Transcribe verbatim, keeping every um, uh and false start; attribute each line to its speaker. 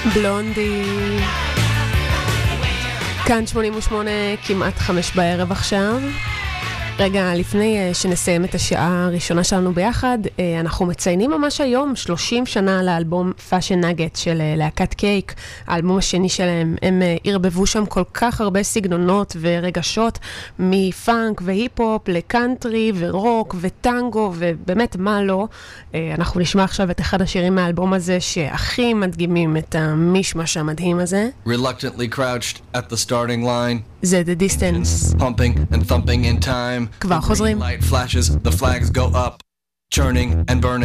Speaker 1: בלונדי. כאן שמונים ושמונה, כמעט חמש בערב עכשיו. רגע, לפני שנסיים את השעה הראשונה שלנו ביחד, אנחנו מציינים ממש היום שלושים שנה לאלבום Fashion Nugget של להקת קייק, האלבום השני שלהם. הם הרבבו שם כל כך הרבה סגנונות ורגשות, מפאנק והיפ-הופ לקאנטרי ורוק וטנגו ובאמת מה לא. אנחנו נשמע עכשיו את אחד השירים מהאלבום הזה שהכי מדגימים את המשמש המדהים הזה.
Speaker 2: Reluctantly crouched at the starting line.
Speaker 1: זה The Distance.
Speaker 2: Pumping and thumping in time.
Speaker 1: כבר חוזרים.
Speaker 2: Light flashes, the flags go up. Churning and burning.